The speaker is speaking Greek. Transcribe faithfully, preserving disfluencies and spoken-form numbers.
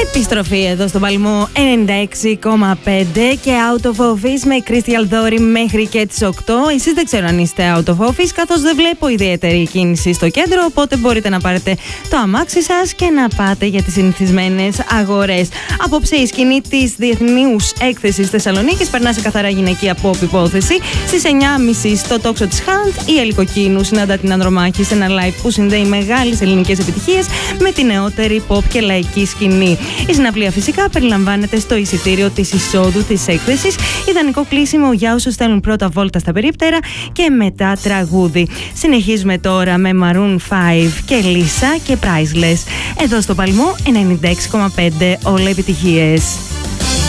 Επιστροφή εδώ στον Παλμό ενενήντα έξι κόμμα πέντε και out of office με Crystal Dory μέχρι και τις οκτώ. Εσείς δεν ξέρω αν είστε out of office, καθώς δεν βλέπω ιδιαίτερη κίνηση στο κέντρο, οπότε μπορείτε να πάρετε το αμάξι σας και να πάτε για τις συνηθισμένες αγορές. Απόψε η σκηνή της Διεθνούς Έκθεσης Θεσσαλονίκης περνά σε καθαρά γυναικεία pop υπόθεση. Στις εννιά και μισή στο τόξο της Hunt, η Ελικοκίνου συναντά την Ανδρομάχη σε ένα live που συνδέει μεγάλες ελληνικές επιτυχίες με τη νεότερη pop και λαϊκή σκηνή. Η συναυλία φυσικά περιλαμβάνεται στο εισιτήριο της εισόδου της έκθεσης. Ιδανικό κλείσιμο για όσους θέλουν πρώτα βόλτα στα περίπτερα και μετά τραγούδι. Συνεχίζουμε τώρα με Maroon φάιβ και Lisa και Priceless. Εδώ στο Παλμό ενενήντα έξι κόμμα πέντε, όλα επιτυχίες.